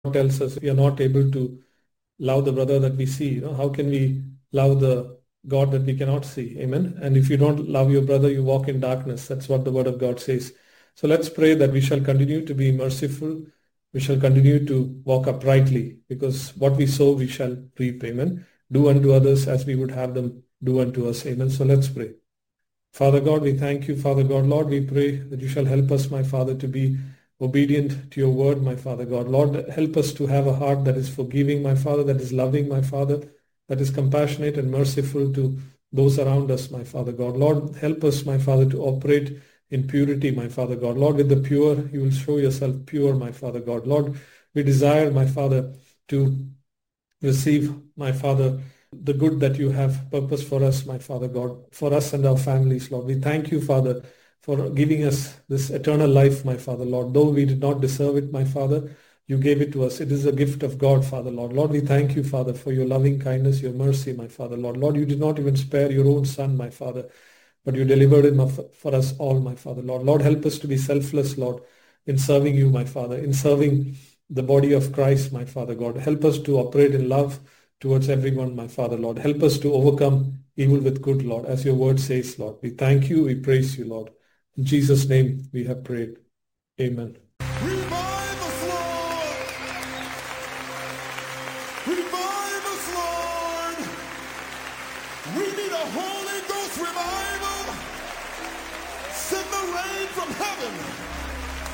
tells us we are not able to love the brother that we see. How can we love the God that we cannot see? Amen. And if you don't love your brother, you walk in darkness. That's what the word of God says. So let's pray that we shall continue to be merciful. We shall continue to walk uprightly, because what we sow, we shall reap. Amen. Do unto others as we would have them do unto us. Amen. So let's pray. Father God, we thank you, Father God. Lord, we pray that you shall help us, my Father, to be obedient to your word, my Father God. Lord, help us to have a heart that is forgiving, my Father, that is loving, my Father, that is compassionate and merciful to those around us, my Father God. Lord, help us, my Father, to operate in purity, my Father God. Lord, with the pure, you will show yourself pure, my Father God. Lord, we desire, my Father, to receive, my Father, the good that you have purpose for us, my Father God, for us and our families, Lord. We thank you, Father, for giving us this eternal life, my Father, Lord. Though we did not deserve it, my Father, you gave it to us. It is a gift of God, Father, Lord. Lord, we thank you, Father, for your loving kindness, your mercy, my Father, Lord. Lord, you did not even spare your own Son, my Father, but you delivered him for us all, my Father, Lord. Lord, help us to be selfless, Lord, in serving you, my Father, in serving the body of Christ, my Father God. Help us to operate in love towards everyone, my Father, Lord. Help us to overcome evil with good, Lord, as your word says, Lord. We thank you, we praise you, Lord. In Jesus' name we have prayed. Amen. Revive us, Lord! Revive us, Lord! We need a Holy Ghost revival! Send the rain from heaven!